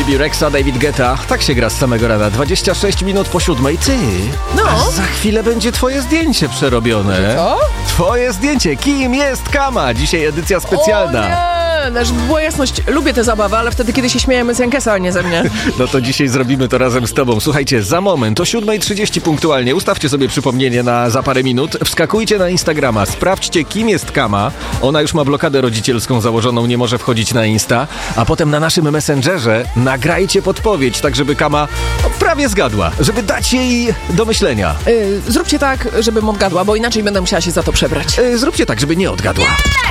Bibi Rexa, David Guetta. Tak się gra z samego rana. 26 minut po 7. Ty, a za chwilę będzie twoje zdjęcie przerobione. Co? Twoje zdjęcie. Kim jest Kama? Dzisiaj edycja specjalna. O nie, żeby była jasność, lubię te zabawy, ale wtedy, kiedy się śmiejemy z Jankesa, a nie ze mnie. No to dzisiaj zrobimy to razem z tobą. Słuchajcie, za moment o 7:30 punktualnie ustawcie sobie przypomnienie za parę minut. Wskakujcie na Instagrama, sprawdźcie, kim jest Kama. Ona już ma blokadę rodzicielską założoną, nie może wchodzić na Insta. A potem na naszym Messengerze nagrajcie podpowiedź, tak żeby Kama prawie zgadła, żeby dać jej do myślenia. Zróbcie tak, żebym odgadła, bo inaczej będę musiała się za to przebrać. Zróbcie tak, żeby nie odgadła.